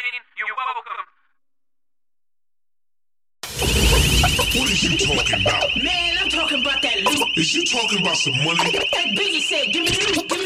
You're welcome. What is you talking about? Man, I'm talking about that loot. Is you talking about some money? Like Biggie said, give me loot, give me